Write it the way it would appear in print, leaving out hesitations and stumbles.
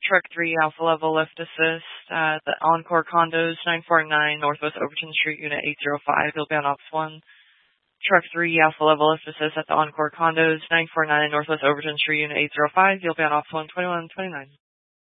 Truck 3 Alpha Level Lift Assist at the Encore Condos, 949 Northwest Overton Street, Unit 805. You'll be on Ops 1. Truck 3 Alpha Level Lift Assist at the Encore Condos, 949 Northwest Overton Street, Unit 805. You'll be on Ops 1, 2129.